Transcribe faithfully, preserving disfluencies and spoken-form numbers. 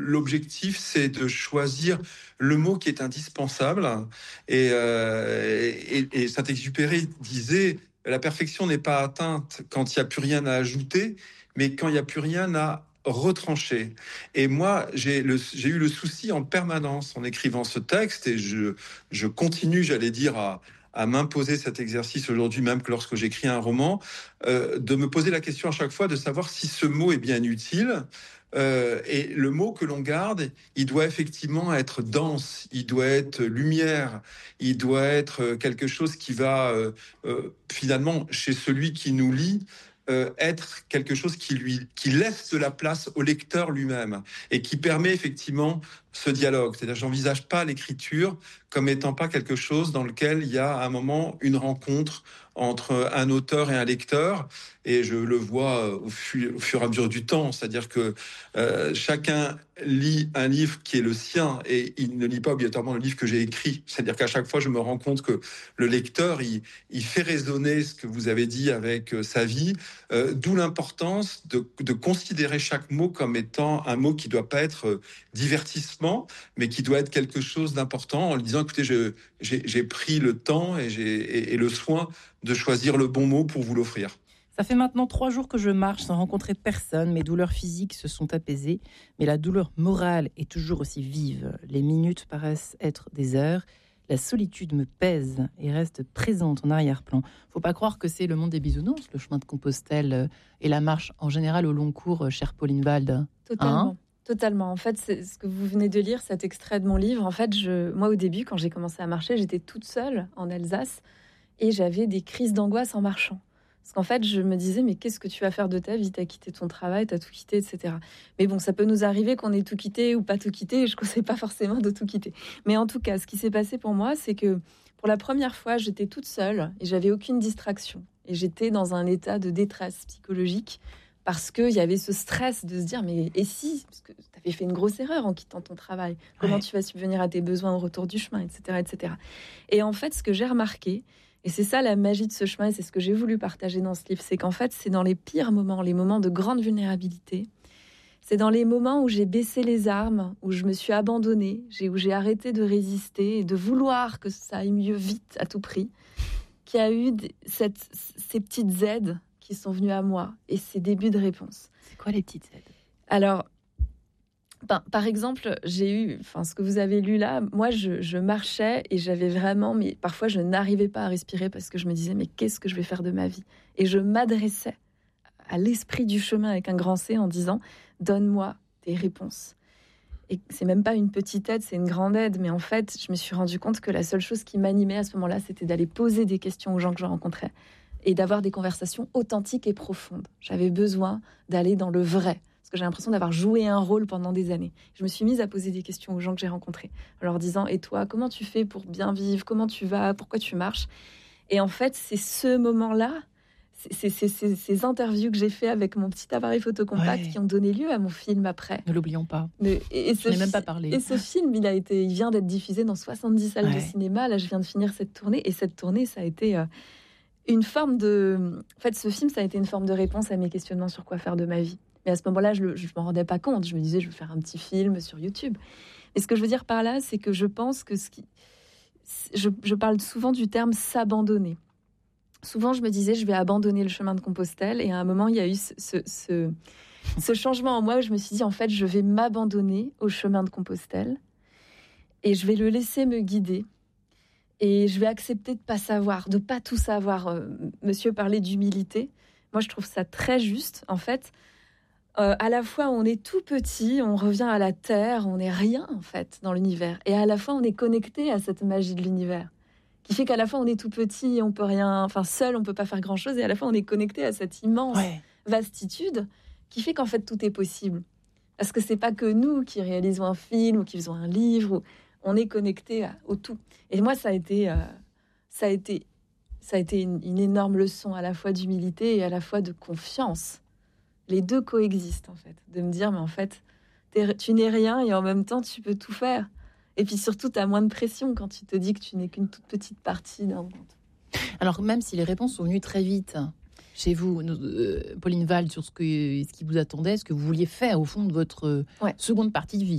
l'objectif, c'est de choisir le mot qui est indispensable. Et, euh, et, et Saint-Exupéry disait « La perfection n'est pas atteinte quand il n'y a plus rien à ajouter, mais quand il n'y a plus rien à retrancher. » Et moi, j'ai, le, j'ai eu le souci en permanence en écrivant ce texte, et je, je continue, j'allais dire, à, à m'imposer cet exercice aujourd'hui, même que lorsque j'écris un roman, euh, de me poser la question à chaque fois de savoir si ce mot est bien utile. Euh, et le mot que l'on garde, il doit effectivement être dense, il doit être lumière, il doit être quelque chose qui va euh, euh, finalement, chez celui qui nous lit, euh, être quelque chose qui lui qui laisse de la place au lecteur lui-même et qui permet effectivement ce dialogue. C'est-à-dire, j'envisage pas l'écriture comme étant pas quelque chose dans lequel il y a à un moment une rencontre entre un auteur et un lecteur, et je le vois au fur, au fur et à mesure du temps, c'est-à-dire que euh, chacun lit un livre qui est le sien et il ne lit pas obligatoirement le livre que j'ai écrit. C'est-à-dire qu'à chaque fois, je me rends compte que le lecteur, il, il fait résonner ce que vous avez dit avec sa vie, euh, d'où l'importance de, de considérer chaque mot comme étant un mot qui ne doit pas être divertissement, mais qui doit être quelque chose d'important, en lui disant, écoutez, je, j'ai, j'ai pris le temps et, j'ai, et, et le soin de choisir le bon mot pour vous l'offrir. Ça fait maintenant trois jours que je marche sans rencontrer personne. Mes douleurs physiques se sont apaisées, mais la douleur morale est toujours aussi vive. Les minutes paraissent être des heures. La solitude me pèse et reste présente en arrière-plan. Faut pas croire que c'est le monde des bisounours, le chemin de Compostelle et la marche en général au long cours, chère Pauline Wald. Totalement. Hein ? Totalement. En fait, c'est ce que vous venez de lire, cet extrait de mon livre. En fait, je, moi, au début, quand j'ai commencé à marcher, j'étais toute seule en Alsace et j'avais des crises d'angoisse en marchant. Parce qu'en fait, je me disais, mais qu'est-ce que tu vas faire de ta vie ? T'as quitté ton travail, t'as tout quitté, et cetera. Mais bon, ça peut nous arriver qu'on ait tout quitté ou pas tout quitté. Je ne conseille pas forcément de tout quitter. Mais en tout cas, ce qui s'est passé pour moi, c'est que pour la première fois, j'étais toute seule et j'avais aucune distraction. Et j'étais dans un état de détresse psychologique parce qu'il y avait ce stress de se dire, mais et si ? Parce que tu avais fait une grosse erreur en quittant ton travail. Comment ouais. tu vas subvenir à tes besoins au retour du chemin, et cetera, et cetera. Et en fait, ce que j'ai remarqué, et c'est ça la magie de ce chemin, et c'est ce que j'ai voulu partager dans ce livre, c'est qu'en fait, c'est dans les pires moments, les moments de grande vulnérabilité, c'est dans les moments où j'ai baissé les armes, où je me suis abandonnée, où j'ai arrêté de résister et de vouloir que ça aille mieux vite à tout prix, qu'il y a eu cette, ces petites aides qui sont venues à moi et ces débuts de réponse. C'est quoi les petites aides ? Alors, ben, par exemple, j'ai eu, enfin, ce que vous avez lu là, moi, je, je marchais et j'avais vraiment, mais parfois, je n'arrivais pas à respirer parce que je me disais, mais qu'est-ce que je vais faire de ma vie ? Et je m'adressais à l'esprit du chemin avec un grand C en disant, donne-moi des réponses. Et c'est même pas une petite aide, c'est une grande aide. Mais en fait, je me suis rendu compte que la seule chose qui m'animait à ce moment-là, c'était d'aller poser des questions aux gens que je rencontrais et d'avoir des conversations authentiques et profondes. J'avais besoin d'aller dans le vrai. Parce que j'ai l'impression d'avoir joué un rôle pendant des années. Je me suis mise à poser des questions aux gens que j'ai rencontrés, en leur disant « Et toi, comment tu fais pour bien vivre ? Comment tu vas ? Pourquoi tu marches ?» Et en fait, c'est ce moment-là, c'est, c'est, c'est ces interviews que j'ai fait avec mon petit appareil photo compact ouais. qui ont donné lieu à mon film après. Ne l'oublions pas. Mais, et, et je n'ai même pas parlé. Et ce film, il, a été, il vient d'être diffusé dans soixante-dix salles ouais. de cinéma. Là, je viens de finir cette tournée. Et cette tournée, ça a été euh, une forme de... En fait, ce film, ça a été une forme de réponse à mes questionnements sur quoi faire de ma vie. Mais à ce moment-là, je ne m'en rendais pas compte. Je me disais, je vais faire un petit film sur YouTube. Et ce que je veux dire par là, c'est que je pense que ce qui... Je, je parle souvent du terme « s'abandonner ». Souvent, je me disais, je vais abandonner le chemin de Compostelle. Et à un moment, il y a eu ce, ce, ce, ce changement en moi où je me suis dit, en fait, je vais m'abandonner au chemin de Compostelle. Et je vais le laisser me guider. Et je vais accepter de ne pas savoir, de ne pas tout savoir. Euh, monsieur parlait d'humilité. Moi, je trouve ça très juste. En fait, Euh, à la fois, on est tout petit, on revient à la Terre, on n'est rien, en fait, dans l'univers. Et à la fois, on est connecté à cette magie de l'univers, qui fait qu'à la fois, on est tout petit et on peut rien... Enfin, seul, on peut pas faire grand-chose. Et à la fois, on est connecté à cette immense ouais. vastitude qui fait qu'en fait, tout est possible. Parce que c'est pas que nous qui réalisons un film ou qui faisons un livre. Ou... On est connecté à... au tout. Et moi, ça a été... Euh... Ça a été, ça a été une, une énorme leçon à la fois d'humilité et à la fois de confiance. Les deux coexistent, en fait. De me dire, mais en fait, tu n'es rien et en même temps, tu peux tout faire. Et puis surtout, tu as moins de pression quand tu te dis que tu n'es qu'une toute petite partie d'un monde. Alors, même si les réponses sont venues très vite chez vous, euh, Pauline Wald, sur ce, que, ce qui vous attendait, ce que vous vouliez faire, au fond, de votre ouais. seconde partie de vie,